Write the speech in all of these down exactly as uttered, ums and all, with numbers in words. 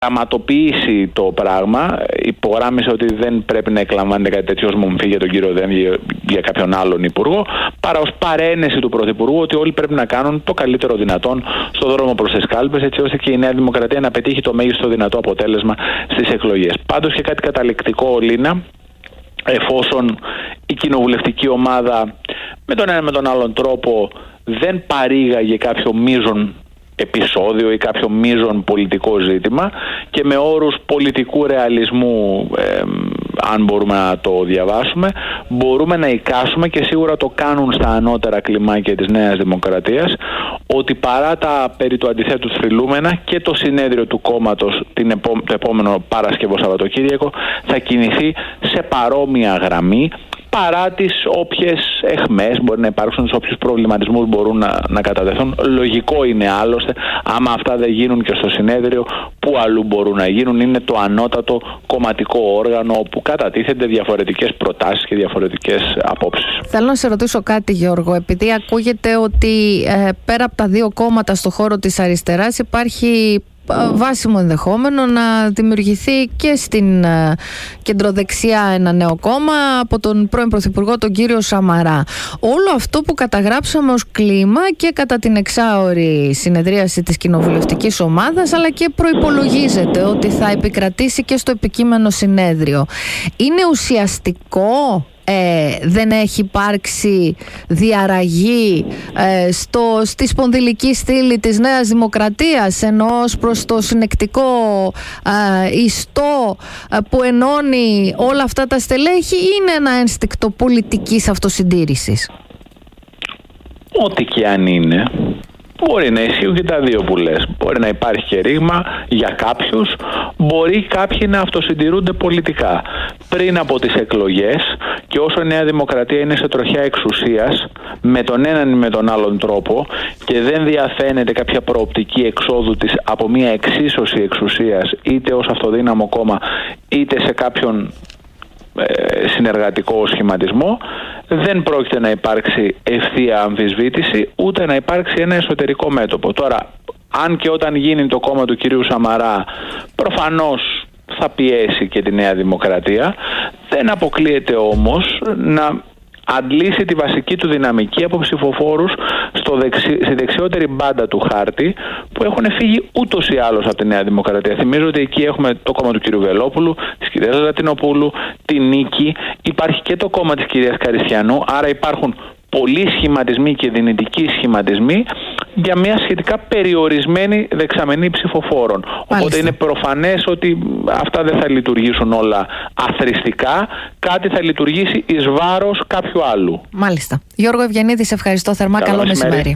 Γραμματοποιήσει το πράγμα, υπογράμμισε ότι δεν πρέπει να εκλαμβάνεται κάτι τέτοιο ως μομφή για τον κύριο Δένδια για κάποιον άλλον υπουργό, παρά ως παρένεση του Πρωθυπουργού ότι όλοι πρέπει να κάνουν το καλύτερο δυνατόν στον δρόμο προς τις κάλπες, έτσι ώστε και η Νέα Δημοκρατία να πετύχει το μέγιστο δυνατό αποτέλεσμα στις εκλογές. Πάντως και κάτι καταληκτικό, Λίνα, εφόσον η κοινοβουλευτική ομάδα με τον ένα με τον άλλον τρόπο δεν παρήγαγε κάποιο μείζον επεισόδιο ή κάποιο μείζον πολιτικό ζήτημα και με όρους πολιτικού ρεαλισμού, ε, αν μπορούμε να το διαβάσουμε, μπορούμε να εικάσουμε, και σίγουρα το κάνουν στα ανώτερα κλιμάκια της Νέας Δημοκρατίας, ότι παρά τα περί του αντιθέτου θρυλούμενα και το συνέδριο του κόμματος την επό, το επόμενο Παρασκευό Σαββατοκύριακο θα κινηθεί σε παρόμοια γραμμή, παρά τις όποιες εχμές μπορεί να υπάρξουν, τους όποιους προβληματισμούς μπορούν να, να κατατεθούν. Λογικό είναι άλλωστε, άμα αυτά δεν γίνουν και στο συνέδριο, που αλλού μπορούν να γίνουν. Είναι το ανώτατο κομματικό όργανο όπου κατατίθενται διαφορετικές προτάσεις και διαφορετικές απόψεις. Θέλω να σε ρωτήσω κάτι, Γιώργο, επειδή ακούγεται ότι ε, πέρα από τα δύο κόμματα στο χώρο της αριστεράς υπάρχει βάσιμο ενδεχόμενο να δημιουργηθεί και στην uh, κεντροδεξιά ένα νέο κόμμα από τον πρώην Πρωθυπουργό, τον κύριο Σαμαρά. Όλο αυτό που καταγράψαμε ως κλίμα και κατά την εξάωρη συνεδρίαση της κοινοβουλευτικής ομάδας, αλλά και προϋπολογίζεται ότι θα επικρατήσει και στο επικείμενο συνέδριο, είναι ουσιαστικό? Ε, δεν έχει υπάρξει διαραγή ε, στο, στη σπονδυλική στήλη της Νέας Δημοκρατίας, ενώ ως προς το συνεκτικό ε, ιστό ε, που ενώνει όλα αυτά τα στελέχη, είναι ένα ένστικτο πολιτικής αυτοσυντήρησης? Ό,τι και αν είναι, μπορεί να ισχύουν και τα δύο που λες. Μπορεί να υπάρχει και ρήγμα για κάποιους, μπορεί κάποιοι να αυτοσυντηρούνται πολιτικά. Πριν από τις εκλογές, και όσο η Νέα Δημοκρατία είναι σε τροχιά εξουσίας, με τον έναν ή με τον άλλον τρόπο, και δεν διαφαίνεται κάποια προοπτική εξόδου της από μια εξίσωση εξουσίας, είτε ως αυτοδύναμο κόμμα, είτε σε κάποιον ε, συνεργατικό σχηματισμό, δεν πρόκειται να υπάρξει ευθεία αμφισβήτηση, ούτε να υπάρξει ένα εσωτερικό μέτωπο. Τώρα, αν και όταν γίνει το κόμμα του κυρίου Σαμαρά, προφανώς θα πιέσει και τη Νέα Δημοκρατία, δεν αποκλείεται όμως να αντλήσει τη βασική του δυναμική από ψηφοφόρους στο δεξι... στη δεξιότερη μπάντα του χάρτη, που έχουν φύγει ούτως ή άλλως από τη Νέα Δημοκρατία. Θυμίζω ότι εκεί έχουμε το κόμμα του κ. Βελόπουλου, της κυρίας Λατινοπούλου, τη Νίκη, υπάρχει και το κόμμα της κυρίας Καριστιανού, άρα υπάρχουν πολλοί σχηματισμοί και δυνητικοί σχηματισμοί για μια σχετικά περιορισμένη δεξαμενή ψηφοφόρων. Μάλιστα. Οπότε είναι προφανές ότι αυτά δεν θα λειτουργήσουν όλα αθροιστικά, κάτι θα λειτουργήσει εις βάρος κάποιου άλλου. Μάλιστα. Γιώργο Ευγενίδη, σε ευχαριστώ θερμά. Καλό, Καλό μεσημέρι.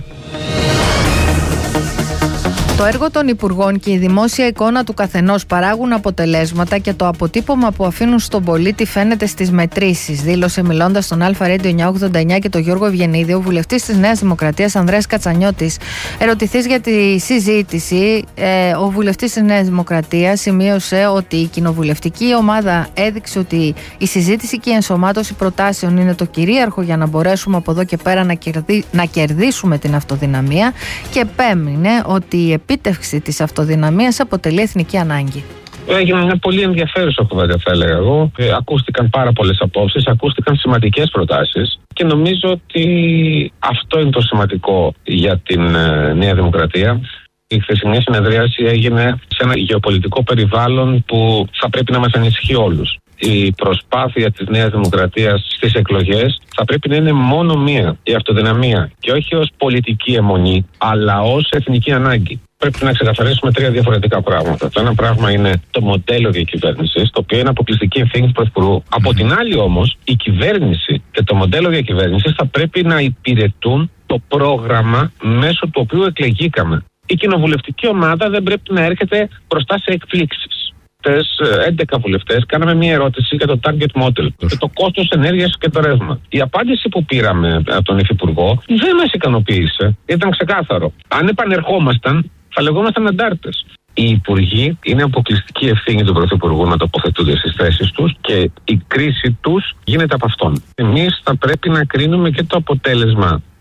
Το έργο των υπουργών και η δημόσια εικόνα του καθενός παράγουν αποτελέσματα και το αποτύπωμα που αφήνουν στον πολίτη φαίνεται στις μετρήσεις, δήλωσε μιλώντας στον Αλφα Radio εννιακόσια ογδόντα εννιά και τον Γιώργο Ευγενίδη ο βουλευτής της Νέας Δημοκρατίας Ανδρέας Κατσανιώτης. Ερωτηθής για τη συζήτηση, ε, ο βουλευτής της Νέας Δημοκρατίας σημείωσε ότι η κοινοβουλευτική ομάδα έδειξε ότι η συζήτηση και η ενσωμάτωση προτάσεων είναι το κυρίαρχο για να μπορέσουμε από εδώ και πέρα να, κερδί, να κερδίσουμε την αυτοδυναμία, και επέμεινε ότι η επίτευξη της αυτοδυναμίας αποτελεί εθνική ανάγκη. Έγινε μια πολύ ενδιαφέρουσα κουβέντα, θα έλεγα εγώ. Ε, ακούστηκαν πάρα πολλές απόψεις, ακούστηκαν σημαντικές προτάσεις και νομίζω ότι αυτό είναι το σημαντικό για την ε, Νέα Δημοκρατία. Η χθεσινή συνεδρίαση έγινε σε ένα γεωπολιτικό περιβάλλον που θα πρέπει να μας ανησυχεί όλους. Η προσπάθεια της Νέας Δημοκρατίας στις εκλογές θα πρέπει να είναι μόνο μία, η αυτοδυναμία, και όχι ως πολιτική αιμονή, αλλά ως εθνική ανάγκη. Πρέπει να ξεκαθαρίσουμε τρία διαφορετικά πράγματα. Το ένα πράγμα είναι το μοντέλο διακυβέρνησης, το οποίο είναι αποκλειστική ευθύνη του Πρωθυπουργού. Mm-hmm. Από την άλλη όμως, η κυβέρνηση και το μοντέλο διακυβέρνησης θα πρέπει να υπηρετούν το πρόγραμμα μέσω του οποίου εκλεγήκαμε. Η κοινοβουλευτική ομάδα δεν πρέπει να έρχεται μπροστά σε εκπλήξεις. έντεκα βουλευτές κάναμε μία ερώτηση για το target model και το κόστος ενέργειας και το ρεύμα. Η απάντηση που πήραμε από τον Υφυπουργό δεν μας ικανοποίησε. Ήταν ξεκάθαρο. Αν επανερχόμασταν, θα λεγόμασταν αντάρτες. Οι υπουργοί είναι αποκλειστική ευθύνη του Πρωθυπουργού να τοποθετούνται στις θέσεις τους και η κρίση τους γίνεται από αυτόν. Εμείς θα πρέπει να κρίνουμε και το αποτέλεσμα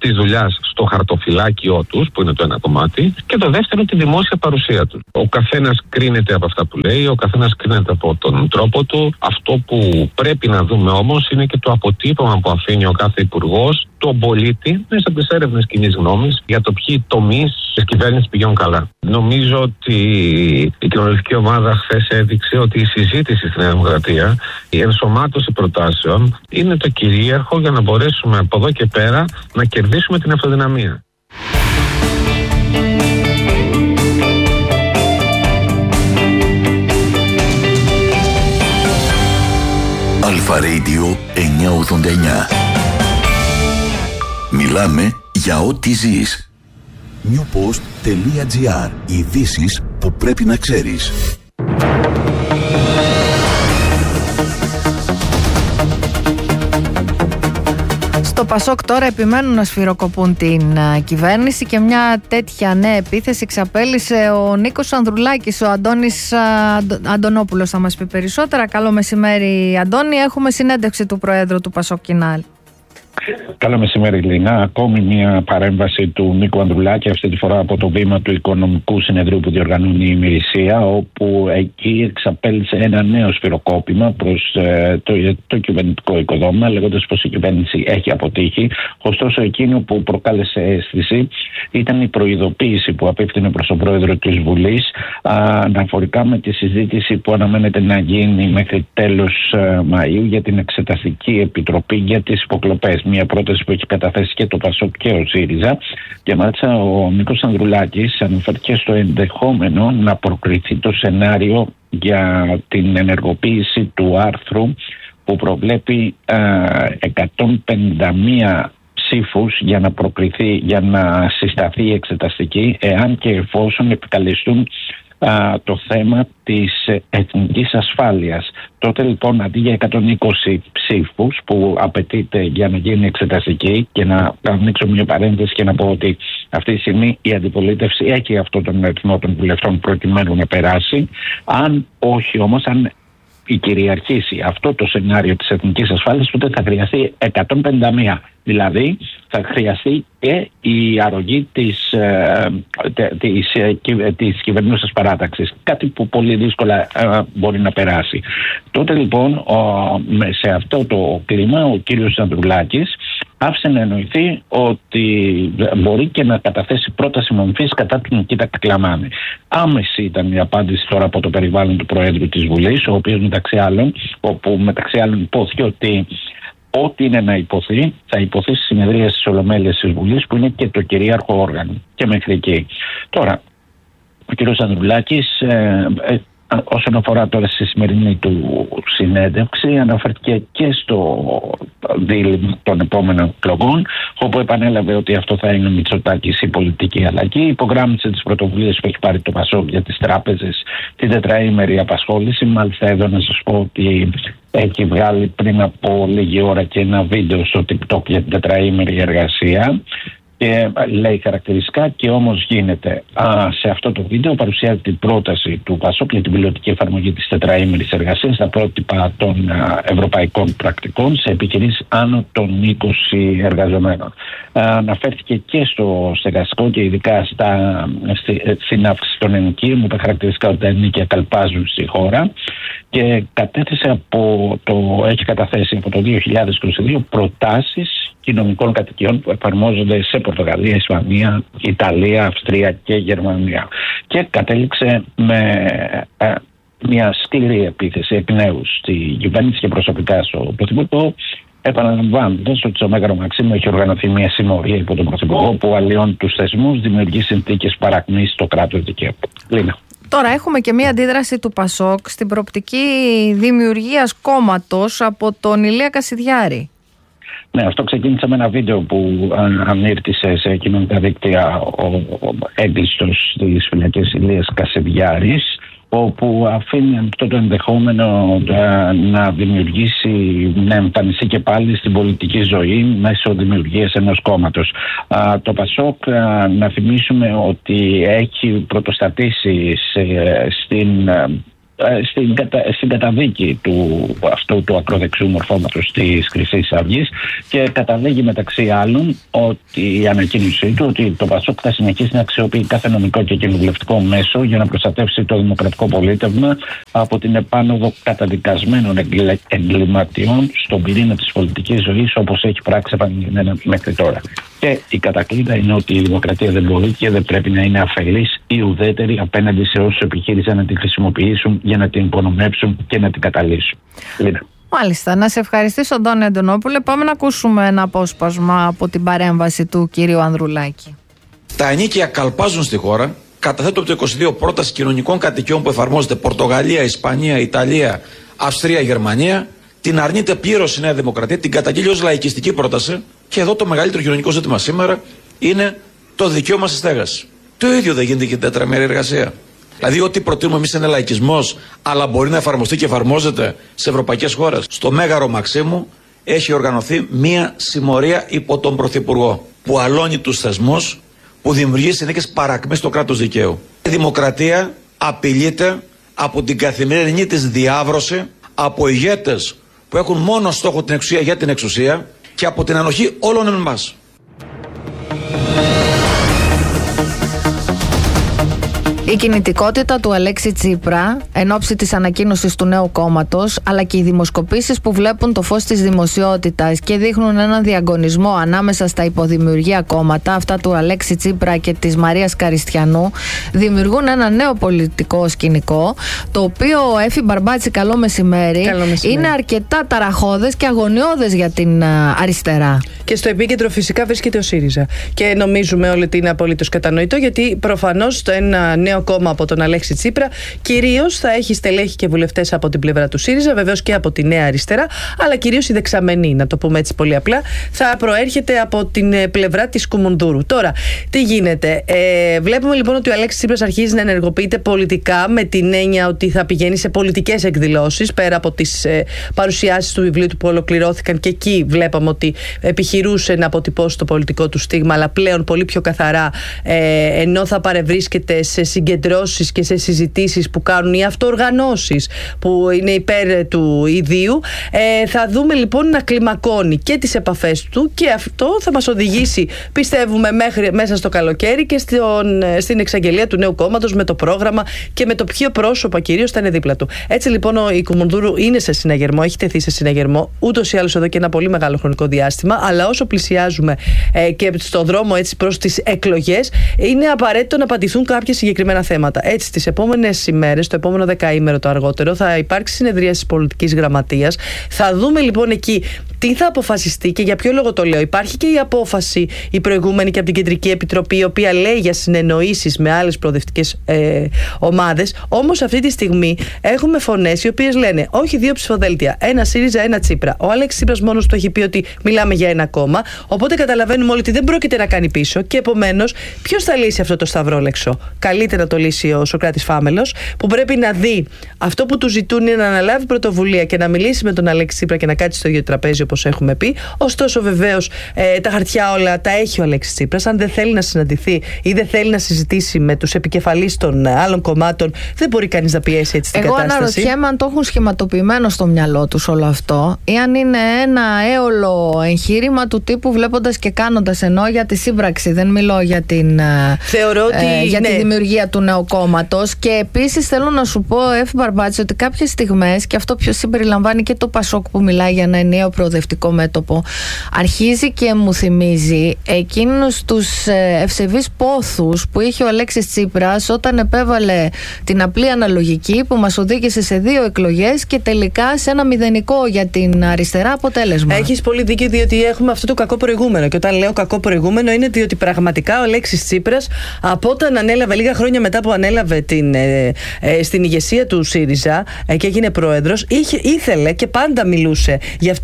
της δουλειάς στο χαρτοφυλάκιό τους, που είναι το ένα κομμάτι, και το δεύτερο τη δημόσια παρουσία τους. Ο καθένας κρίνεται από αυτά που λέει, ο καθένας κρίνεται από τον τρόπο του. Αυτό που πρέπει να δούμε όμως είναι και το αποτύπωμα που αφήνει ο κάθε υπουργός τον πολίτη μέσα από τις έρευνες κοινής γνώμης για το ποιοι τομείς της κυβέρνησης πηγαίνουν καλά. Νομίζω ότι η κοινοβουλευτική ομάδα χθες έδειξε ότι η συζήτηση στην Δημοκρατία, η ενσωμάτωση προτάσεων είναι το κυρίαρχο για να μπορέσουμε από εδώ και πέρα να κερδίσουμε την αυτοδυναμία. Αλφα Radio εννιακόσια ογδόντα εννιά. Μιλάμε για ό,τι ζεις. newpost.gr. Ειδήσεις που πρέπει να ξέρεις. Στο Πασόκ τώρα επιμένουν να σφυροκοπούν την uh, κυβέρνηση και μια τέτοια νέα επίθεση εξαπέλυσε ο Νίκος Ανδρουλάκης. Ο Αντώνης uh, Αντωνόπουλος θα μας πει περισσότερα. Καλό μεσημέρι, Αντώνη. Έχουμε συνέντευξη του Προέδρου του Πασόκ Κινάλ. Καλό μεσημέρι, Λίνα. Ακόμη μια παρέμβαση του Νίκου Ανδρουλάκη, αυτή τη φορά από το βήμα του Οικονομικού Συνεδρίου που διοργανώνει η ημερησία, όπου εκεί εξαπέλυσε ένα νέο σφυροκόπημα προς ε, το, το κυβερνητικό οικοδόμημα, λέγοντας πως η κυβέρνηση έχει αποτύχει. Ωστόσο, εκείνο που προκάλεσε αίσθηση ήταν η προειδοποίηση που απέφτεινε προς τον Πρόεδρο της Βουλής αναφορικά με τη συζήτηση που αναμένεται να γίνει μέχρι τέλος ε, Μαΐου για την Εξεταστική Επιτροπή για τις υποκλοπές. Μια πρόταση που έχει καταθέσει και το Πασόκ και ο ΣΥΡΙΖΑ, και μάλιστα ο Νίκος Ανδρουλάκης αναφέρθηκε στο ενδεχόμενο να προκριθεί το σενάριο για την ενεργοποίηση του άρθρου που προβλέπει α, εκατόν πενήντα μία ψήφους για να προκριθεί, για να συσταθεί η εξεταστική, εάν και εφόσον επικαλεστούν α, το θέμα της εθνικής ασφάλειας. Τότε λοιπόν, αντί για εκατόν είκοσι ψήφους που απαιτείται για να γίνει εξεταστική, και να ανοίξω μια παρένθεση και να πω ότι αυτή τη στιγμή η αντιπολίτευση έχει αυτόν τον αριθμό των βουλευτών προκειμένου να περάσει, αν όχι όμως, αν η κυριαρχήσει αυτό το σενάριο της εθνικής ασφάλειας, τότε θα χρειαστεί εκατόν πενήντα μία. Δηλαδή θα χρειαστεί και η αρρωγή της, ε, της, ε, της κυβερνούσας παράταξης. Κάτι που πολύ δύσκολα ε, μπορεί να περάσει. Τότε λοιπόν ο, σε αυτό το κλίμα ο κύριος Ανδρουλάκης άφησε να εννοηθεί ότι μπορεί και να καταθέσει πρόταση μορφής κατά του Νικήτα Κακλαμάνη. Άμεση ήταν η απάντηση τώρα από το περιβάλλον του Προέδρου της Βουλής, ο οποίος μεταξύ άλλων, όπου μεταξύ άλλων υπόθηκε ότι ό,τι είναι να υποθεί, θα υποθεί στη συνεδρία της Ολομέλειας της Βουλής, που είναι και το κυρίαρχο όργανο. Και μέχρι εκεί. Τώρα, ο κ. Ανδρουλάκης, ε, ε, όσον αφορά τώρα στη σημερινή του συνέντευξη, αναφέρθηκε και στο δίλημμα των επόμενων εκλογών, όπου επανέλαβε ότι αυτό θα είναι ο Μητσοτάκης η πολιτική αλλαγή. Υπογράμμισε τις πρωτοβουλίες που έχει πάρει το Πασόκ για τις τράπεζες, την τετραήμερη απασχόληση. Μάλιστα, εδώ να σας πω ότι έχει βγάλει πριν από λίγη ώρα και ένα βίντεο στο TikTok για την τετραήμερη εργασία. Και λέει χαρακτηριστικά, και όμως γίνεται. Α, σε αυτό το βίντεο παρουσιάζει την πρόταση του Πασόκ για την πιλωτική εφαρμογή της τετραήμερης εργασίας στα πρότυπα των α, ευρωπαϊκών πρακτικών σε επιχειρήσεις άνω των είκοσι εργαζομένων. Α, αναφέρθηκε και στο στεγαστικό και ειδικά στα, στη, στην αύξηση των ενοικίων, με τα χαρακτηριστικά ότι τα ενοίκια καλπάζουν στη χώρα, και κατέθεσε από το, έχει καταθέσει από το δύο χιλιάδες είκοσι δύο προτάσεις κοινωνικών κατοικιών που εφαρμόζονται σε Πορτογαλία, Ισπανία, Ιταλία, Αυστρία και Γερμανία. Και κατέληξε με ε, μια σκληρή επίθεση εκ νέου στη κυβέρνηση και προσωπικά στο Πρωθυπουργό, επαναλαμβάνοντας ότι στο Μέγαρο Μαξίμου έχει οργανωθεί μια συμμορία υπό τον Πρωθυπουργό που αλλοιώνει τους θεσμούς, δημιουργεί συνθήκες παρακμής στο κράτος δικαίου. Λίνα. Τώρα έχουμε και μία αντίδραση του Πασόκ στην προοπτική δημιουργίας κόμματος από τον Ηλία Κασιδιάρη. Ναι, αυτό ξεκίνησε με ένα βίντεο που ανήρτησε σε κοινωνικά δίκτυα ο, ο έγκλειστος της φυλακής Ηλίας Κασιδιάρης, όπου αφήνει αυτό το ενδεχόμενο να δημιουργήσει, να εμφανιστεί και πάλι στην πολιτική ζωή μέσω δημιουργίας ενός κόμματος. Το Πασόκ, να θυμίσουμε ότι έχει πρωτοστατήσει σε, στην στην, κατα, στην καταδίκη του, αυτού του ακροδεξιού μορφώματος της Χρυσής Αυγής και καταδίκει μεταξύ άλλων ότι η ανακοίνωσή του ότι το ΠΑΣΟΚ θα συνεχίσει να αξιοποιεί κάθε νομικό και κοινοβουλευτικό μέσο για να προστατεύσει το δημοκρατικό πολίτευμα από την επάνωδο καταδικασμένων εγκληματιών στον πυρήνα της πολιτικής ζωής όπως έχει πράξει επανειλημμένα μέχρι τώρα. Και η κατακλείδα είναι ότι η δημοκρατία δεν μπορεί και δεν πρέπει να είναι αφελής ή ουδέτερη απέναντι σε όσους επιχείρησαν να την χρησιμοποιήσουν για να την υπονομεύσουν και να την καταλύσουν. Μάλιστα. Να σε ευχαριστήσω, Αντώνη Αντωνόπουλε. Πάμε να ακούσουμε ένα απόσπασμα από την παρέμβαση του κύριου Ανδρουλάκη. Τα ενίκια καλπάζουν στη χώρα. Καταθέτω από το είκοσι δύο πρόταση κοινωνικών κατοικιών που εφαρμόζεται Πορτογαλία, Ισπανία, Ιταλία, Αυστρία, Γερμανία. Την αρνείται πλήρως η Νέα Δημοκρατία, την καταγγείλει ως λαϊκιστική πρόταση. Και εδώ το μεγαλύτερο κοινωνικό ζήτημα σήμερα είναι το δικαίωμα στη στέγαση. Το ίδιο δεν γίνεται και την τετραμερή εργασία. Δηλαδή, ό,τι προτείνουμε εμείς είναι λαϊκισμός, αλλά μπορεί να εφαρμοστεί και εφαρμόζεται σε ευρωπαϊκές χώρες. Στο Μέγαρο Μαξίμου έχει οργανωθεί μία συμμορία υπό τον Πρωθυπουργό, που αλώνει τους θεσμούς, που δημιουργεί συνθήκες παρακμής στο κράτος δικαίου. Η δημοκρατία απειλείται από την καθημερινή της διάβρωση, από ηγέτες που έχουν μόνο στόχο την εξουσία για την εξουσία και από την ανοχή όλων εμάς. Η κινητικότητα του Αλέξη Τσίπρα εν ώψη της ανακοίνωσης του νέου κόμματος, αλλά και οι δημοσκοπήσεις που βλέπουν το φως της δημοσιότητας και δείχνουν έναν διαγωνισμό ανάμεσα στα υποδημιουργία κόμματα, αυτά του Αλέξη Τσίπρα και της Μαρίας Καριστιανού, δημιουργούν ένα νέο πολιτικό σκηνικό, το οποίο, Έφη Μπαρμπάτση, καλό μεσημέρι, καλό μεσημέρι, είναι αρκετά ταραχώδες και αγωνιώδες για την αριστερά. Και στο επίκεντρο φυσικά βρίσκεται ο ΣΥΡΙΖΑ. Και νομίζουμε όλοι ότι είναι απολύτως κατανοητό, γιατί προφανώς το ένα νέο κόμμα από τον Αλέξη Τσίπρα κυρίως θα έχει στελέχη και βουλευτές από την πλευρά του ΣΥΡΙΖΑ, βεβαίως και από τη Νέα Αριστερά, αλλά κυρίως η δεξαμενή, να το πούμε έτσι πολύ απλά, θα προέρχεται από την πλευρά της Κουμουνδούρου. Τώρα, τι γίνεται? Ε, βλέπουμε λοιπόν ότι ο Αλέξης Τσίπρας αρχίζει να ενεργοποιείται πολιτικά, με την έννοια ότι θα πηγαίνει σε πολιτικές εκδηλώσεις, πέρα από τις ε, παρουσιάσεις του βιβλίου του που ολοκληρώθηκαν, και εκεί βλέπαμε ότι επιχειρούσε να αποτυπώσει το πολιτικό του στίγμα, αλλά πλέον πολύ πιο καθαρά, ε, ενώ θα παρευρίσκεται σε συγκεντρώσεις και σε συζητήσεις που κάνουν οι αυτοοργανώσεις που είναι υπέρ του ιδίου. Ε, θα δούμε λοιπόν να κλιμακώνει και τις επαφές του, και αυτό θα μας οδηγήσει, πιστεύουμε, μέχρι, μέσα στο καλοκαίρι και στον, στην εξαγγελία του νέου κόμματος, με το πρόγραμμα και με το ποιο πρόσωπα κυρίως θα είναι δίπλα του. Έτσι λοιπόν η Κουμουνδούρου είναι σε συναγερμό, έχει τεθεί σε συναγερμό ούτως ή άλλως εδώ και ένα πολύ μεγάλο χρονικό διάστημα, αλλά όσο πλησιάζουμε ε, και στον δρόμο έτσι προς τις εκλογές, είναι απαραίτητο να απαντηθούν κάποια συγκεκριμένα θέματα. Έτσι, τις επόμενες ημέρες, το επόμενο δεκαήμερο το αργότερο, θα υπάρξει συνεδρία της πολιτικής γραμματείας. Θα δούμε λοιπόν εκεί τι θα αποφασιστεί και για ποιο λόγο το λέω. Υπάρχει και η απόφαση, η προηγούμενη και από την Κεντρική Επιτροπή, η οποία λέει για συνεννοήσεις με άλλες προοδευτικές ε, ομάδες. Όμως αυτή τη στιγμή έχουμε φωνές οι οποίες λένε όχι δύο ψηφοδέλτια, ένα ΣΥΡΙΖΑ, ένα Τσίπρα. Ο Αλέξης Τσίπρας μόνος του έχει πει ότι μιλάμε για ένα κόμμα. Οπότε καταλαβαίνουμε όλοι ότι δεν πρόκειται να κάνει πίσω, και επομένως ποιος θα λύσει αυτό το σταυρόλεξο? Καλύτερα να το λύσει ο Σωκράτης Φάμελος, που πρέπει να δει αυτό που του ζητούν είναι να αναλάβει πρωτοβουλία και να μιλήσει με τον Αλέξη Τσίπρα και να κάτσει στο ίδιο τραπέζι, όπως έχουμε πει. Ωστόσο, βεβαίως, ε, τα χαρτιά όλα τα έχει ο Αλέξης Τσίπρας. Αν δεν θέλει να συναντηθεί ή δεν θέλει να συζητήσει με τους επικεφαλείς των άλλων κομμάτων, δεν μπορεί κανείς να πιέσει έτσι την Εγώ κατάσταση. Εγώ αναρωτιέμαι αν το έχουν σχηματοποιημένο στο μυαλό τους όλο αυτό, ή αν είναι ένα έολο εγχείρημα του τύπου βλέποντας και κάνοντας, ενώ για τη σύμπραξη, δεν μιλώ για, την, Θεωρώ ότι, ε, για ναι. τη δημιουργία του νέου κόμματος. Και επίσης θέλω να σου πω, Εφ Μπαρμπάτση, ότι κάποιες στιγμές, και αυτό πιο συμπεριλαμβάνει και το ΠΑΣΟΚ που μιλάει για ένα ενιαίο προοδευτικό μέτωπο, αρχίζει και μου θυμίζει εκείνους τους ευσεβείς πόθους που είχε ο Αλέξης Τσίπρας όταν επέβαλε την απλή αναλογική που μας οδήγησε σε δύο εκλογές και τελικά σε ένα μηδενικό για την αριστερά αποτέλεσμα. Έχεις πολύ δίκιο, διότι έχουμε αυτό το κακό προηγούμενο. Και όταν λέω κακό προηγούμενο, είναι διότι πραγματικά ο Αλέξης Τσίπρας, από όταν ανέλαβε, λίγα χρόνια μετά που ανέλαβε την, ε, ε, στην ηγεσία του ΣΥΡΙΖΑ ε, και έγινε πρόεδρος, είχε, ήθελε και πάντα μιλούσε για αυτή την ε,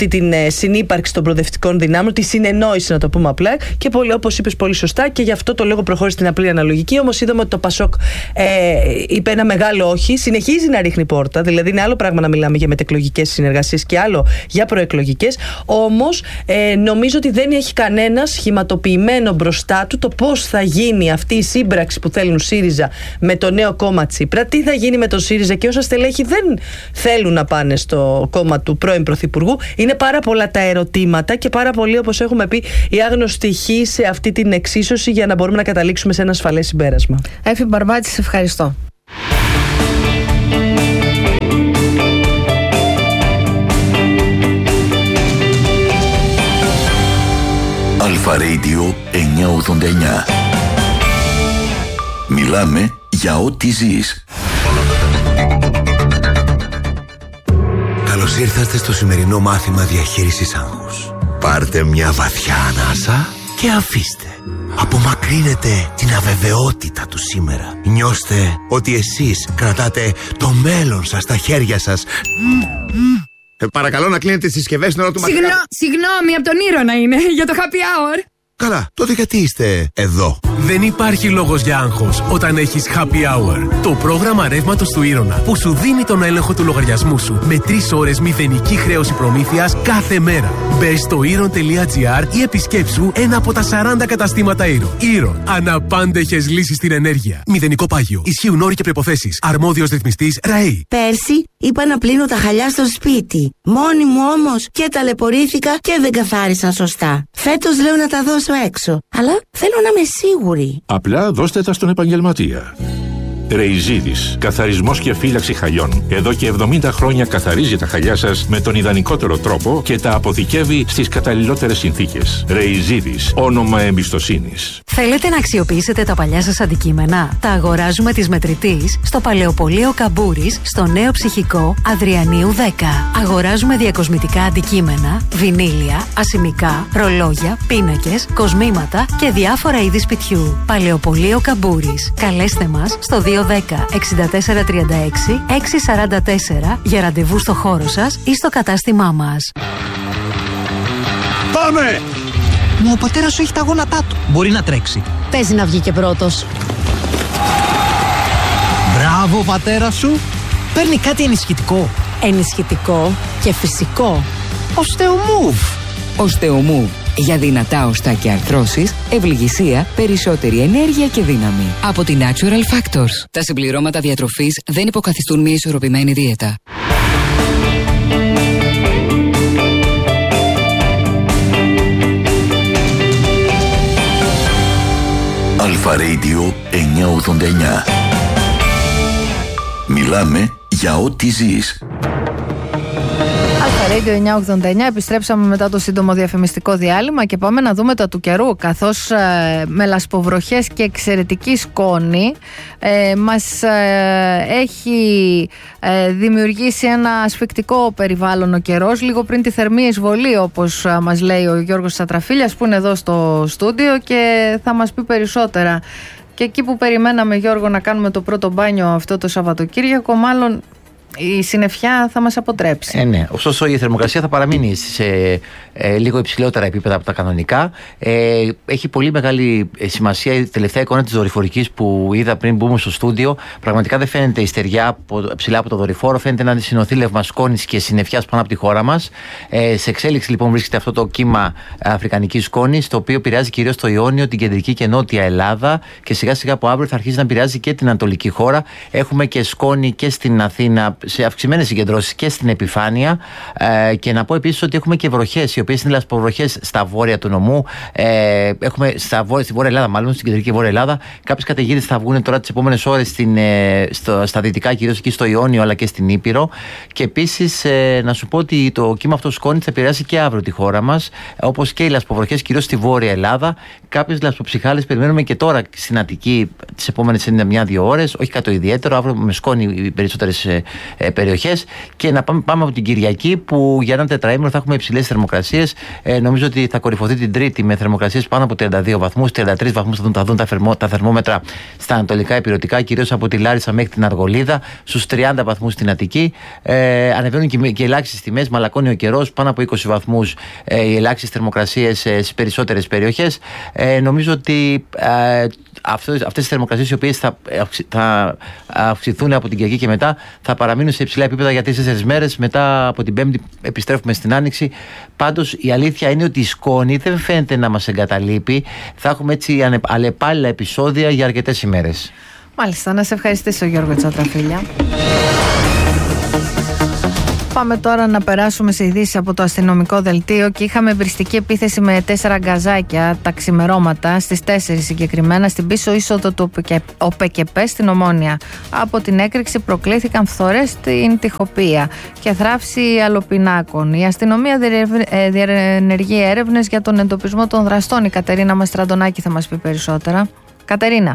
συνύπαρξη των προοδευτικών δυνάμεων, τη συνεννόηση, να το πούμε απλά. Και όπως είπες πολύ σωστά, και γι' αυτό το λόγο προχώρησε στην απλή αναλογική. Όμως είδαμε ότι το Πασόκ ε, είπε ένα μεγάλο όχι, συνεχίζει να ρίχνει πόρτα. Δηλαδή, είναι άλλο πράγμα να μιλάμε για μετεκλογικές συνεργασίες και άλλο για προεκλογικές. Όμως, ε, νομίζω ότι δεν έχει κανένα σχηματοποιημένο μπροστά του το πώς θα γίνει αυτή η σύμπραξη που θέλουν ΣΥΡΙΖΑ με το νέο κόμμα Τσίπρα, τι θα γίνει με τον ΣΥΡΙΖΑ και όσα στελέχη δεν θέλουν να πάνε στο κόμμα του πρώην Πρωθυπουργού. Είναι πάρα πολλά τα ερωτήματα και πάρα πολύ, όπως έχουμε πει, η άγνωστη χή σε αυτή την εξίσωση για να μπορούμε να καταλήξουμε σε ένα ασφαλές συμπέρασμα. Έφη Μπαρμπάτση, σε ευχαριστώ. Αλφα Radio εννιακόσια ογδόντα εννιά. Μιλάμε για ό,τι ζεις. Καλώς ήρθατε στο σημερινό μάθημα διαχείρισης άγχους. Πάρτε μια βαθιά ανάσα και αφήστε. Απομακρύνετε την αβεβαιότητα του σήμερα. Νιώστε ότι εσείς κρατάτε το μέλλον σας στα χέρια σας. Ε, παρακαλώ να κλείνετε τις συσκευές την ώρα του μαθήματος. Συγγνώ, συγγνώμη, από τον Ήρωνα είναι, για το happy hour. Καλά, τότε γιατί είστε εδώ? Δεν υπάρχει λόγος για άγχος όταν έχεις Happy Hour. Το πρόγραμμα ρεύματος του Ήρωνα που σου δίνει τον έλεγχο του λογαριασμού σου με τρεις ώρες μηδενική χρέωση προμήθειας κάθε μέρα. Μπες στο ήρων τελεία τζι άρ ή επισκέψου ένα από τα σαράντα καταστήματα Ήρων. Ήρων. Αναπάντεχες λύσεις στην ενέργεια. Μηδενικό πάγιο. Ισχύουν όροι και προϋποθέσεις. Αρμόδιος ρυθμιστής ΡΑΕΗ. Πέρσι είπα να πλύνω τα χαλιά στο σπίτι. Μόνη μου όμως και ταλαιπωρήθηκα και δεν καθάρισαν σωστά. Φέτος λέω να τα δώσω έξω. Αλλά θέλω να είμαι σίγουρη. Απλά δώστε τα στον επαγγελματία. Ρεϊζίδης. Καθαρισμός και φύλαξη χαλιών. Εδώ και εβδομήντα χρόνια καθαρίζει τα χαλιά σας με τον ιδανικότερο τρόπο και τα αποθηκεύει στις καταλληλότερες συνθήκες. Ρεϊζίδης. Όνομα εμπιστοσύνης. Θέλετε να αξιοποιήσετε τα παλιά σας αντικείμενα? Τα αγοράζουμε της Μετρητής στο Παλαιοπωλείο Καμπούρης, στο Νέο Ψυχικό Αδριανίου δέκα. Αγοράζουμε διακοσμητικά αντικείμενα, βινίλια, ασημικά, ρολόγια, πίνακες, κοσμήματα και διάφορα είδη σπιτιού. Παλαιοπωλείο Καμπούρης. Καλέστε μας στο δύο δέκα εξήντα τέσσερα τριάντα έξι έξι σαράντα τέσσερα για ραντεβού στο χώρο σας ή στο κατάστημά μας. Πάμε! Μα ο πατέρας σου έχει τα γόνατά του. Μπορεί να τρέξει. Παίζει να βγει και πρώτος. Μπράβο, πατέρα σου. Παίρνει κάτι ενισχυτικό. Ενισχυτικό και φυσικό. Οστεομούβ. Οστεομούβ. Για δυνατά οστά και αρθρώσεις, ευληγησία, περισσότερη ενέργεια και δύναμη. Από τη Natural Factors. Τα συμπληρώματα διατροφής δεν υποκαθιστούν μια ισορροπημένη δίαιτα. Αλφα Radio εννιακόσια ογδόντα εννιά. Μιλάμε για ό,τι ζεις. Αλφα Radio εννιακόσια ογδόντα εννιά, επιστρέψαμε μετά το σύντομο διαφημιστικό διάλειμμα και πάμε να δούμε τα του καιρού, καθώς ε, με λασποβροχές και εξαιρετική σκόνη ε, μας ε, έχει ε, δημιουργήσει ένα ασφικτικό περιβάλλον ο καιρός, λίγο πριν τη θερμή εισβολή, όπως ε, μας λέει ο Γιώργος Σατραφίλιας που είναι εδώ στο στούντιο και θα μας πει περισσότερα. Και εκεί που περιμέναμε, Γιώργο, να κάνουμε το πρώτο μπάνιο αυτό το Σαββατοκύριακο, μάλλον η συννεφιά θα μας αποτρέψει. Ε, ναι. Ωστόσο η θερμοκρασία θα παραμείνει σε ε, λίγο υψηλότερα επίπεδα από τα κανονικά. Ε, έχει πολύ μεγάλη σημασία η τελευταία εικόνα της δορυφορικής που είδα πριν μπούμε στο στούντιο. Πραγματικά δεν φαίνεται η στεριά από, ψηλά από το δορυφόρο, φαίνεται ένα συνωθήλευμα σκόνης και συννεφιάς πάνω από τη χώρα μας. Ε, σε εξέλιξη λοιπόν βρίσκεται αυτό το κύμα αφρικανικής σκόνης, το οποίο επηρεάζει κυρίως το Ιόνιο, την κεντρική και νότια Ελλάδα και σιγά σιγά από αύριο θα αρχίσει να επηρεάζει και την ανατολική χώρα. Έχουμε και σκόνη και στην Αθήνα, σε αυξημένες συγκεντρώσεις και στην επιφάνεια. Ε, και να πω επίσης ότι έχουμε και βροχές, οι οποίες είναι λασποβροχές στα βόρεια του νομού. Ε, έχουμε στα βόρεια, στη Βόρεια Ελλάδα, μάλλον στην κεντρική Βόρεια Ελλάδα. Κάποιες καταιγίδες θα βγουν τώρα τις επόμενες ώρες στην, ε, στο, στα δυτικά, κυρίως εκεί στο Ιόνιο αλλά και στην Ήπειρο. Και επίσης ε, να σου πω ότι το κύμα αυτό σκόνης θα επηρεάσει και αύριο τη χώρα μας, όπως και οι λασποβροχές κυρίως στη Βόρεια Ελλάδα κάποιες λασποψυχάλες περιμένουμε και τώρα στην Αττική τις επόμενες μια-δύο ώρες, όχι κάτι το ιδιαίτερο, αύριο με σκόνη οι περισσότερες ε, ε, περιοχές, και να πάμε, πάμε από την Κυριακή που για ένα τετραήμερο θα έχουμε υψηλές θερμοκρασίες. Ε, νομίζω ότι θα κορυφωθεί την Τρίτη με θερμοκρασίες πάνω από τριάντα δύο βαθμούς, τριάντα τρεις βαθμούς θα δουν, θα δουν τα, φερμο, τα θερμόμετρα στα ανατολικά υπηρετικά, κυρίως από τη Λάρισα μέχρι την Αργολίδα, στους τριάντα βαθμούς στην Αττική. Ε, ανεβαίνουν και, και οι ελάχιστες τιμές, μαλακώνει ο καιρός, πάνω από είκοσι βαθμούς ε, οι ελάχιστες θερμοκρασίες ε, στις περισσότερες περιοχές. Ε, νομίζω ότι ε, αυτές, αυτές οι θερμοκρασίες οι οποίες θα, θα αυξηθούν από την Κυριακή και μετά θα παραμείνουν σε υψηλά επίπεδα για τέσσερις μέρες. Μετά από την Πέμπτη επιστρέφουμε στην Άνοιξη. Πάντως η αλήθεια είναι ότι η σκόνη δεν φαίνεται να μας εγκαταλείπει. Θα έχουμε έτσι αλλεπάλληλα επεισόδια για αρκετές ημέρες. Μάλιστα, να σε ευχαριστήσω Γιώργο Τσατραφίλια. Πάμε τώρα να περάσουμε σε ειδήσεις από το αστυνομικό δελτίο και είχαμε βριστική επίθεση με τέσσερα γκαζάκια τα ξημερώματα, στις τέσσερις συγκεκριμένα, στην πίσω είσοδο του ΟΠΕΚΕΠΕ στην Ομόνια. Από την έκρηξη προκλήθηκαν φθορές στην Τυχοπία και θράψη αλοπινάκων. Η αστυνομία διενεργεί έρευνες για τον εντοπισμό των δραστών. Η Κατερίνα Μαστραντονάκη θα μας πει περισσότερα. Κατερίνα.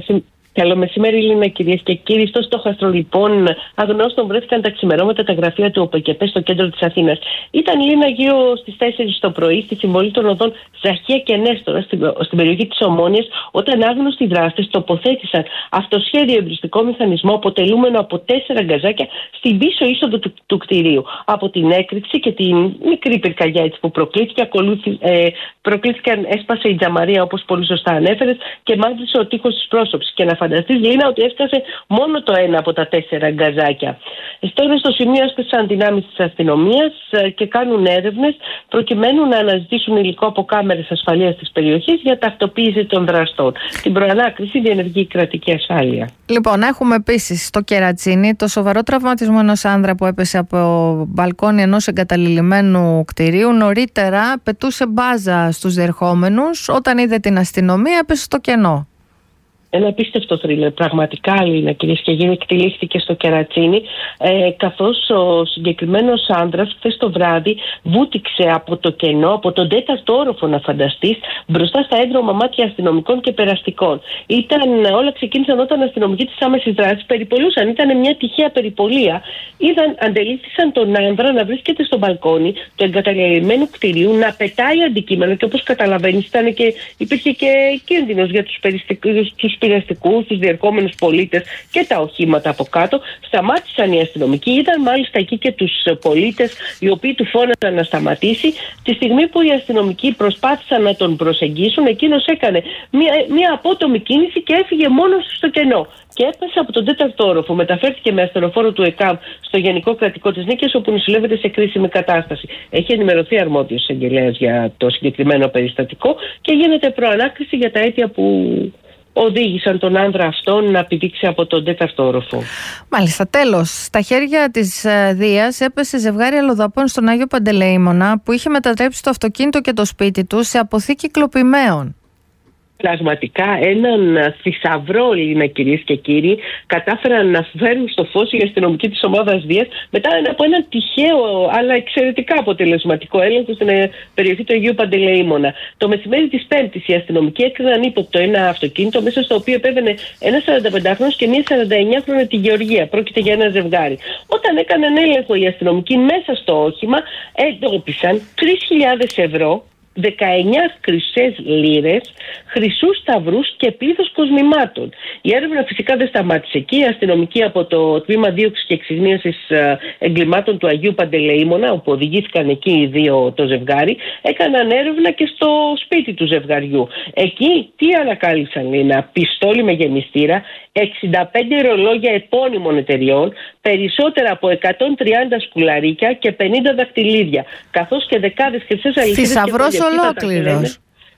Καλό μεσημέρι, Λίνα, κυρίες και κύριοι. Στο στόχαστρο, λοιπόν, αγνώστων βρέθηκαν τα ξημερώματα τα γραφεία του ΟΠΕΚΕΠΕ στο κέντρο της Αθήνας. Ήταν, Λίνα, γύρω στις τέσσερις το πρωί, στη συμβολή των οδών Ζαχία και Νέστορα, στην, στην περιοχή της Ομόνιας, όταν άγνωστοι δράστες τοποθέτησαν αυτοσχέδιο εμπριστικό μηχανισμό αποτελούμενο από τέσσερα γκαζάκια στην πίσω είσοδο του, του κτηρίου. Από την έκρηξη και την μικρή πυρκαγιά έτσι, που προκλήθηκε, ακολούθη, ε, προκλήθηκαν, έσπασε η τζαμαρία, όπως πολύ σωστά ανέφερες, και μάγλησε ο τείχος της πρόσωψης. Και να φανταστείς, Λίνα, ότι έφτασε μόνο το ένα από τα τέσσερα γκαζάκια. Τώρα στο σημείο έσκασαν δυνάμεις της αστυνομίας και κάνουν έρευνες προκειμένου να αναζητήσουν υλικό από κάμερες ασφαλείας της περιοχής για ταυτοποίηση των δραστών. Την προανάκριση διενεργεί η κρατική ασφάλεια. Λοιπόν, έχουμε επίσης στο Κερατσίνι το σοβαρό τραυματισμό ενός άνδρα που έπεσε από μπαλκόνι ενός εγκαταλειμμένου κτηρίου. Νωρίτερα πετούσε μπάζα στους διερχόμενους. Όταν είδε την αστυνομία, έπεσε στο κενό. Ένα απίστευτο θρίλερ, πραγματικά, Λίνα, κυρίες και κύριοι, εκτελήχθηκε στο Κερατσίνι, ε, καθώς ο συγκεκριμένος άνδρας χθες το βράδυ βούτυξε από το κενό, από τον τέταρτο όροφο, να φανταστείς, μπροστά στα έδρωμα μάτια αστυνομικών και περαστικών. Ήταν, όλα ξεκίνησαν όταν αστυνομικοί της άμεσης δράσης περιπολούσαν. Ήταν μια τυχαία περιπολία. Είδαν, αντελήφθησαν τον άνδρα να βρίσκεται στο μπαλκόνι του εγκαταλειμμένου κτηρίου, να πετάει αντικείμενο και όπως καταλαβαίνεις, ήταν και, υπήρχε και κίνδυνος για τους περιστικούς, τους πειραστικούς, τους διερχόμενους πολίτες και τα οχήματα από κάτω. Σταμάτησαν οι αστυνομικοί, είδαν μάλιστα εκεί και τους πολίτες οι οποίοι του φώναζαν να σταματήσει. Τη στιγμή που οι αστυνομικοί προσπάθησαν να τον προσεγγίσουν, εκείνος έκανε μια, μια απότομη κίνηση και έφυγε μόνος στο κενό. Και έπεσε από τον τέταρτο όροφο. Μεταφέρθηκε με ασθενοφόρο του ΕΚΑΜ στο Γενικό Κρατικό της Νίκης, όπου νοσηλεύεται σε κρίσιμη κατάσταση. Έχει ενημερωθεί αρμόδιος εισαγγελέας για το συγκεκριμένο περιστατικό και γίνεται προανάκριση για τα αίτια που οδήγησαν τον άνδρα αυτόν να πηδήξει από τον τέταρτο όροφο. Μάλιστα, τέλος. Στα χέρια της Δίας έπεσε ζευγάρι αλλοδαπών στον Άγιο Παντελεήμονα που είχε μετατρέψει το αυτοκίνητο και το σπίτι του σε αποθήκη κλοπημαίων. Πραγματικά έναν θησαυρό, Λίνα, κυρίες και κύριοι, κατάφεραν να φέρουν στο φως οι αστυνομικοί της ομάδας Δίας μετά από έναν τυχαίο αλλά εξαιρετικά αποτελεσματικό έλεγχο στην περιοχή του Αγίου Παντελεήμονα. Το μεσημέρι της Πέμπτης οι αστυνομικοί έκριναν ύποπτο ένα αυτοκίνητο μέσα στο οποίο επέβαινε ένα σαρανταπεντάχρονος και μία σαρανταεννιάχρονη τη Γεωργία. Πρόκειται για ένα ζευγάρι. Όταν έκαναν έλεγχο οι αστυνομικοί μέσα στο όχημα, εντόπισαν τρεις χιλιάδες ευρώ, δεκαεννιά χρυσές λίρες, χρυσούς σταυρούς και πλήθος κοσμημάτων. Η έρευνα φυσικά δεν σταμάτησε εκεί. Οι αστυνομικοί από το τμήμα δίωξης και εξυγνίασης εγκλημάτων του Αγίου Παντελεήμονα, όπου οδηγήθηκαν εκεί οι δύο το ζευγάρι, έκαναν έρευνα και στο σπίτι του ζευγαριού. Εκεί τι ανακάλυψαν? Ένα πιστόλι με γεμιστήρα, εξήντα πέντε ρολόγια επώνυμων εταιριών, περισσότερα από εκατόν τριάντα σκουλαρίκια και πενήντα δαχτυλίδια, καθώς και δεκάδες χρυσές αλυσίδες. Θησαυρός ολόκληρος.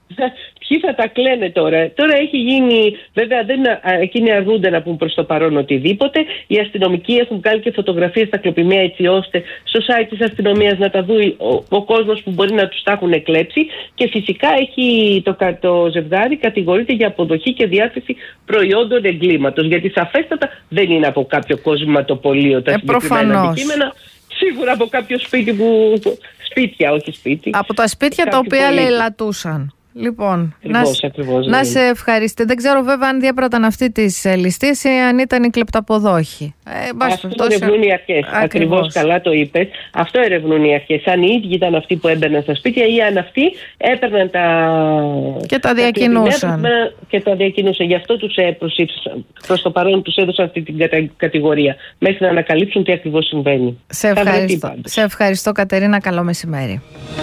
Ποιοι θα τα κλαίνε τώρα? Τώρα έχει γίνει, βέβαια δεν, εκείνοι αρνούνται να πούν προς το παρόν οτιδήποτε. Οι αστυνομικοί έχουν κάνει και φωτογραφίες στα κλοπημαία έτσι ώστε στο site της αστυνομίας να τα δει ο, ο κόσμος που μπορεί να τους τα έχουν εκλέψει. Και φυσικά έχει το, το ζευγάρι κατηγορείται για αποδοχή και διάθεση προϊόντων εγκλήματος. Γιατί σαφέστατα δεν είναι από κάποιο κοσματοπωλείο τα ε, συγκεκριμένα αντικείμενα. Σίγουρα από κάποιο σπίτι που... Σπίτια, όχι σπίτι. Από τα σπίτια τα οποία λαιλατούσαν. Λοιπόν, Ακριβώς, να, ακριβώς, να ναι. σε ευχαριστώ. Δεν ξέρω βέβαια αν διέπραταν αυτή τη ληστεία ή αν ήταν οι κλεπταποδόχοι. Ε, Αυτό ερευνούν οι αρχές. Ακριβώς, καλά το είπες. Αυτό ερευνούν οι αρχές. Αν οι ίδιοι ήταν αυτοί που έμπαιναν στα σπίτια ή αν αυτοί έπαιρναν τα. Και τα διακινούσαν. Τα και τα διακινούσαν. Γι' αυτό τους προσήψαν. Προς το παρόν τους έδωσαν αυτή την κατα... κατηγορία. Μέχρι να ανακαλύψουν τι ακριβώς συμβαίνει. Σε ευχαριστώ. Σε ευχαριστώ, Κατερίνα. Καλό μεσημέρι.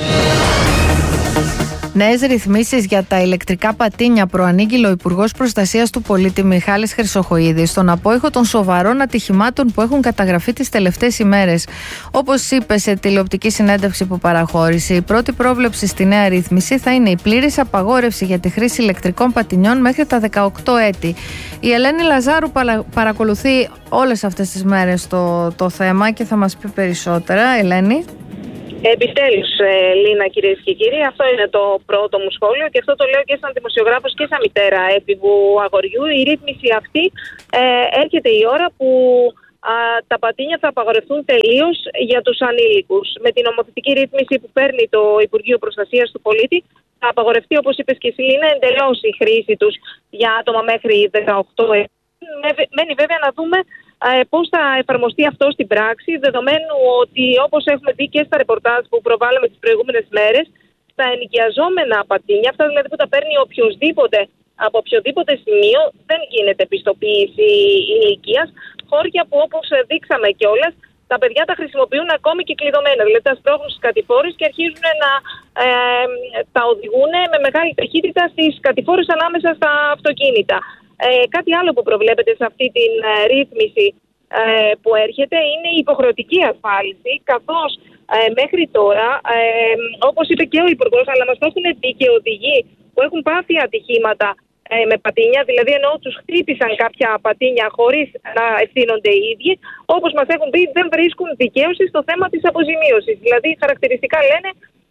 Νέες ρυθμίσεις για τα ηλεκτρικά πατίνια προανήγγειλε ο Υπουργός Προστασίας του Πολίτη Μιχάλης Χρυσοχοΐδης στον απόϊχο των σοβαρών ατυχημάτων που έχουν καταγραφεί τις τελευταίες ημέρες. Όπως είπε σε τηλεοπτική συνέντευξη που παραχώρησε, η πρώτη πρόβλεψη στη νέα ρύθμιση θα είναι η πλήρης απαγόρευση για τη χρήση ηλεκτρικών πατινιών μέχρι τα δεκαοκτώ έτη. Η Ελένη Λαζάρου παρακολουθεί όλες αυτές τις μέρες το, το θέμα και θα μας πει περισσότερα. Ελένη. Επιτέλους, ε, Λίνα, κυρίες και κύριοι, αυτό είναι το πρώτο μου σχόλιο και αυτό το λέω και σαν δημοσιογράφος και σαν μητέρα έφηβου αγοριού. Η ρύθμιση αυτή ε, έρχεται η ώρα που α, τα πατίνια θα απαγορευτούν τελείως για τους ανήλικους. Με την νομοθετική ρύθμιση που παίρνει το Υπουργείο Προστασίας του Πολίτη, θα απαγορευτεί, όπως είπες και εσύ, Λίνα, εντελώς η χρήση τους για άτομα μέχρι δεκαοκτώ έτη. Μένει βέβαια να δούμε πώς θα εφαρμοστεί αυτό στην πράξη, δεδομένου ότι, όπως έχουμε δει και στα ρεπορτάζ που προβάλαμε τις προηγούμενες μέρες, τα ενοικιαζόμενα πατίνια, αυτά δηλαδή που τα παίρνει οποιοδήποτε από οποιοδήποτε σημείο, δεν γίνεται πιστοποίηση ηλικίας. Χώρια που, όπως δείξαμε κιόλας, τα παιδιά τα χρησιμοποιούν ακόμη και κλειδωμένα. Δηλαδή τα σπρώχνουν στις κατηφόρες και αρχίζουν να ε, τα οδηγούν με μεγάλη ταχύτητα στις κατηφόρες ανάμεσα στα αυτοκίνητα. Ε, κάτι άλλο που προβλέπεται σε αυτή την ε, ρύθμιση ε, που έρχεται είναι η υποχρεωτική ασφάλιση, καθώς ε, μέχρι τώρα, ε, όπως είπε και ο Υπουργός, αλλά μας το έχουν πει και οδηγοί που έχουν πάθει ατυχήματα ε, με πατίνια, δηλαδή ενώ τους χτύπησαν κάποια πατίνια χωρίς να ευθύνονται οι ίδιοι, όπως μας έχουν πει, δεν βρίσκουν δικαίωση στο θέμα της αποζημίωσης. Δηλαδή χαρακτηριστικά λένε,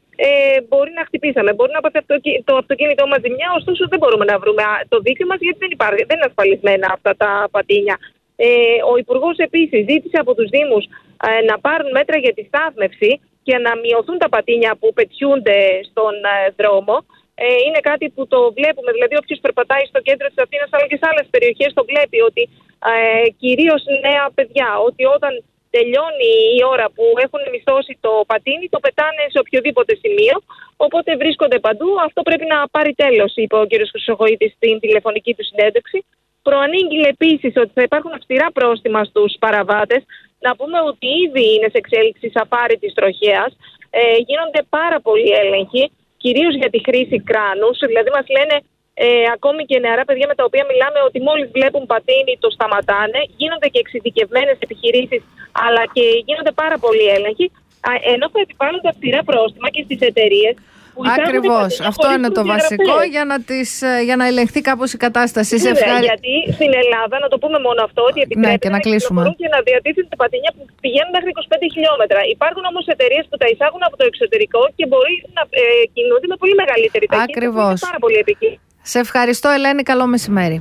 Ε, μπορεί να χτυπήσαμε, μπορεί να πάθει το αυτοκίνητό μας ζημιά, ωστόσο δεν μπορούμε να βρούμε το δίκαιο μας γιατί δεν υπάρχει, δεν είναι ασφαλισμένα αυτά τα πατίνια. Ε, ο Υπουργός επίσης ζήτησε από τους Δήμους ε, να πάρουν μέτρα για τη στάθμευση και να μειωθούν τα πατίνια που πετιούνται στον ε, δρόμο. Ε, είναι κάτι που το βλέπουμε, δηλαδή όποιος περπατάει στο κέντρο της Αθήνας αλλά και σε άλλες περιοχές το βλέπει ότι ε, κυρίως νέα παιδιά, ότι όταν τελειώνει η ώρα που έχουν μισθώσει το πατίνι, το πετάνε σε οποιοδήποτε σημείο, οπότε βρίσκονται παντού. Αυτό πρέπει να πάρει τέλος, είπε ο κ. Χρυσοχοΐδης στην τηλεφωνική του συνέντευξη. Προανήγγειλε επίσης ότι θα υπάρχουν αυστηρά πρόστιμα στους παραβάτες. Να πούμε ότι ήδη είναι σε εξέλιξη σαφάρι της τροχέας. Ε, γίνονται πάρα πολλοί έλεγχοι, κυρίως για τη χρήση κράνους. Δηλαδή μας λένε ε, ακόμη και νεαρά παιδιά με τα οποία μιλάμε ότι μόλις βλέπουν πατίνι το σταματάνε. Γίνονται και εξειδικευμένες επιχειρήσεις, αλλά και γίνονται πάρα πολλοί έλεγχοι. Ενώ θα επιβάλλονται αυστηρά πρόστιμα και στις εταιρείες. Ακριβώς. Αυτό είναι το βασικό για να, τις, για να ελεγχθεί κάπως η κατάσταση. Ναι, ευχαρι... Γιατί στην Ελλάδα, να το πούμε μόνο αυτό, ότι επιτρέπεται ναι, και να, να κλείσουμε και να διατίθενται πατίνια που πηγαίνουν μέχρι είκοσι πέντε χιλιόμετρα. Υπάρχουν όμως εταιρείες που τα εισάγουν από το εξωτερικό και μπορεί να ε, κινούνται με πολύ μεγαλύτερη ταχύτητα. Ακριβώς. Πάρα πολύ επικίνδυνο. Σε ευχαριστώ, Ελένη. Καλό μεσημέρι.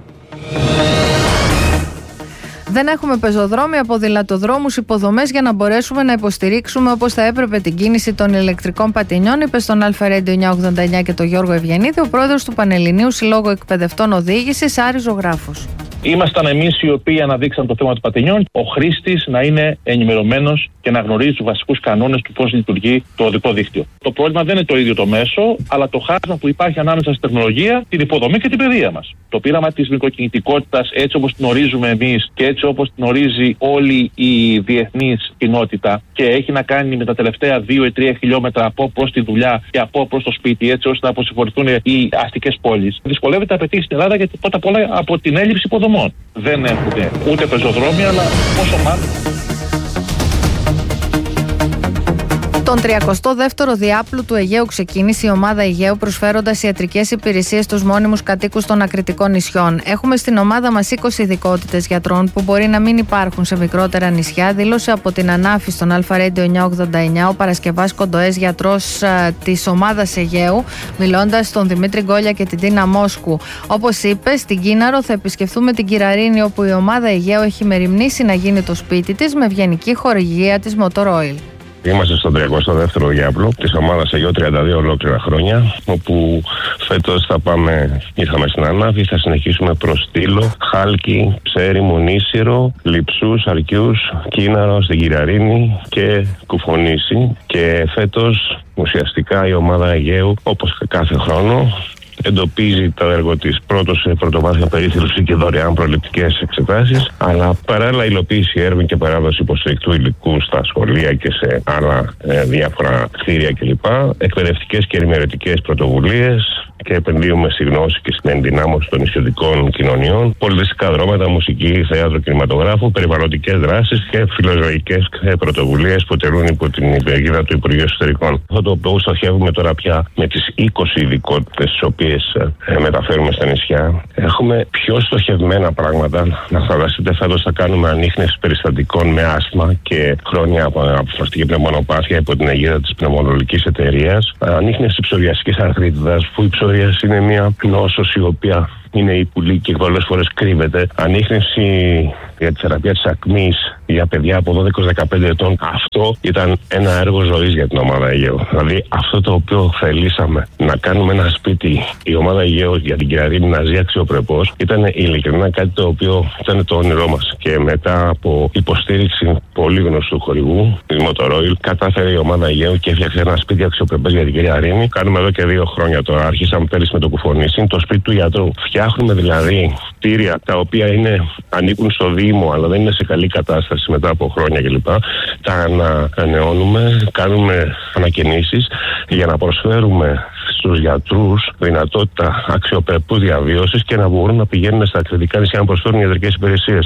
Δεν έχουμε πεζοδρόμια, ποδηλατοδρόμους, υποδομές για να μπορέσουμε να υποστηρίξουμε όπως θα έπρεπε την κίνηση των ηλεκτρικών πατινιών, είπε στον Αλφα Radio εννιακόσια ογδόντα εννιά και τον Γιώργο Ευγενίδη ο πρόεδρος του Πανελληνίου Συλλόγου Εκπαιδευτών Οδήγησης, Άρης Ζωγράφος. Ήμασταν εμείς οι οποίοι αναδείξαν το θέμα των πατινιών. Ο χρήστης να είναι ενημερωμένος και να γνωρίζει τους βασικούς κανόνες του πώς λειτουργεί το οδικό δίκτυο. Το πρόβλημα δεν είναι το ίδιο το μέσο, αλλά το χάσμα που υπάρχει ανάμεσα στη τεχνολογία, την υποδομή και την παιδεία μας. Το πείραμα της μικροκινητικότητας, έτσι όπως την ορίζουμε εμείς και έτσι όπως την ορίζει όλη η διεθνής κοινότητα και έχει να κάνει με τα τελευταία δύο ή τρία χιλιόμετρα από προς τη δουλειά και από προς το σπίτι, έτσι ώστε να αποσυμφορηθούν οι αστικές πόλεις, δυσκολεύεται να πετύχει στην Ελλάδα γιατί πρώτα απ' όλα από την έλλειψη υποδομών. Δεν έχουν ούτε πεζοδρόμια, αλλά πόσο μάλλον. Τον τριακοστό δεύτερο διάπλου του Αιγαίου ξεκίνησε η ομάδα Αιγαίου προσφέροντας ιατρικές υπηρεσίες στους μόνιμους κατοίκους των ακριτικών νησιών. Έχουμε στην ομάδα μας είκοσι ειδικότητες γιατρών που μπορεί να μην υπάρχουν σε μικρότερα νησιά, δήλωσε από την Ανάφη στον Αλφα Radio εννιακόσια ογδόντα εννιά ο Παρασκευάς Κοντοές, γιατρός της ομάδας Αιγαίου, μιλώντας στον Δημήτρη Γκόλια και την Τίνα Μόσκου. Όπως είπε, στην Κίναρο θα επισκεφθούμε την Κυραρίνη, όπου η ομάδα Αιγαίου έχει μεριμνήσει να γίνει το σπίτι της με ευγενική χορηγία της Motor Oil. Είμαστε στον τριακοστό δεύτερο διάπλο της ομάδας Αιγαίο τριάντα δύο ολόκληρα χρόνια, όπου φέτος θα πάμε, ήρθαμε στην Ανάβη, θα συνεχίσουμε προς Στήλο, Χάλκι, Ψέρι, Μονήσυρο, Λειψούς, Αρκιούς, Κίναρο, στην Κυραρίνη και Κουφονήσι. Και φέτος ουσιαστικά η ομάδα Αιγαίου, όπως κάθε χρόνο, εντοπίζει το έργο της πρώτος σε πρωτοβάθμια περίθαλψη και δωρεάν προληπτικές εξετάσεις, αλλά παράλληλα υλοποίηση έργων και παράδοση υποστηρικτού υλικού στα σχολεία και σε άλλα ε, διάφορα κτίρια κλπ. Εκπαιδευτικές και ενημερωτικές πρωτοβουλίες, και επενδύουμε στη γνώση και στην ενδυνάμωση των νησιωτικών κοινωνιών, πολιτιστικά δρόματα, μουσική, θέατρο, κινηματογράφο, περιβαλλοντικές δράσεις και φιλοζωικές πρωτοβουλίες που τελούν υπό την υπηρεγίδα του Υπουργείου Εσωτερικών. Αυτό το οποίο στοχεύουμε τώρα πια με τις είκοσι ειδικότητες τις οποίες ε, μεταφέρουμε στα νησιά. Έχουμε πιο στοχευμένα πράγματα. Να φανταστείτε, φέτος θα κάνουμε ανίχνευση περιστατικών με άσθμα και χρόνια αποφαστική πνευμονοπάθεια υπό την αιγίδα της πνευμονολογικής εταιρείας. Ανίχνευση ψωριαστικής αρθρίτιδας, που η ψωριάση είναι μια νόσος η οποία είναι υπουλή και πολλές φορές κρύβεται. Ανίχνευση για τη θεραπεία της ακμής για παιδιά από δώδεκα με δεκαπέντε ετών. Αυτό ήταν ένα έργο ζωής για την ομάδα Αιγαίου. Δηλαδή αυτό το οποίο θελήσαμε να κάνουμε ένα σπίτι, η ομάδα Αιγαίου για την Κυραρίνη να ζει αξιοπρεπώς, ήταν ειλικρινά κάτι το οποίο ήταν το όνειρό μας. Και μετά από υποστήριξη πολύ γνωστού χορηγού, τη Motoroil, κατάφερε η ομάδα Αιγαίου και έφτιαξε ένα σπίτι αξιοπρεπές για την Κυραρίνη. Κάνουμε εδώ και δύο χρόνια τώρα. Αρχίσαμε πέρυσι με το Κουφονήσι, το σπίτι του γιατρού. Φτιάχνουμε δηλαδή κτίρια τα οποία είναι, ανήκουν στο Δήμο, αλλά δεν είναι σε καλή κατάσταση μετά από χρόνια κλπ. Τα ανανεώνουμε, κάνουμε ανακαινήσεις για να προσφέρουμε στους γιατρούς δυνατότητα αξιοπρεπούς διαβίωσης και να μπορούν να πηγαίνουν στα εξωτικά νησιά να προσφέρουν ιατρικές υπηρεσίες.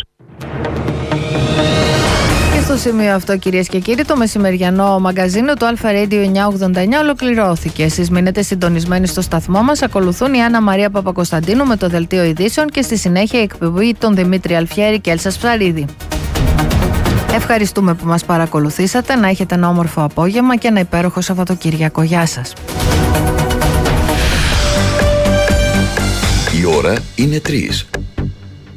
Στο σημείο αυτό, κυρίες και κύριοι, το μεσημεριανό μαγκαζίνο του Αλφα Radio εννιακόσια ογδόντα εννιά ολοκληρώθηκε. Εσείς μείνετε συντονισμένοι στο σταθμό μας. Ακολουθούν η Άννα Μαρία Παπακοσταντίνου με το δελτίο ειδήσεων και στη συνέχεια η εκπομπή των Δημήτρη Αλφιέρη και Έλσας Ψαρίδη. Ευχαριστούμε που μας παρακολουθήσατε. Να έχετε ένα όμορφο απόγευμα και ένα υπέροχο Σαββατοκύριακο. Γεια σας. Η ώρα είναι τρεις.